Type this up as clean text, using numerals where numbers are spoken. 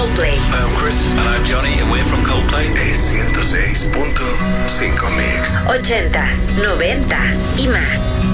Coldplay. Hi, I'm Chris. And I'm Johnny, and we're from Coldplay. Es 106.5 Mix. 80s, 90s y más.